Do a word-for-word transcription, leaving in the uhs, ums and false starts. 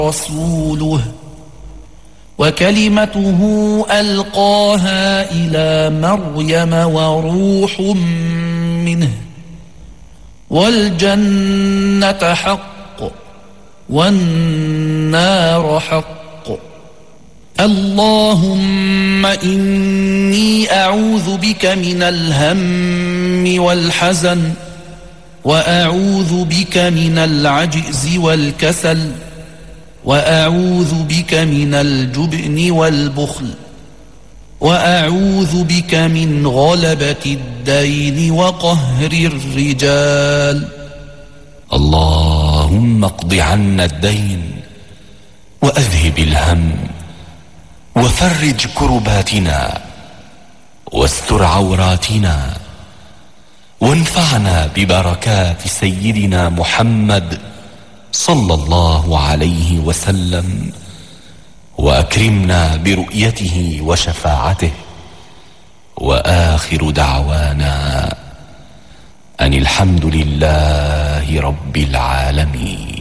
رسوله وكلمته ألقاها إلى مريم وروح منه والجنة حق والنار حق. اللهم إني أعوذ بك من الهم والحزن وأعوذ بك من العجز والكسل وأعوذ بك من الجبن والبخل وأعوذ بك من غلبة الدين وقهر الرجال. اللهم اقض عنا الدين وأذهب الهم وفرج كرباتنا واستر عوراتنا وانفعنا ببركات سيدنا محمد صلى الله عليه وسلم وأكرمنا برؤيته وشفاعته. وآخر دعوانا أن الحمد لله رب العالمين.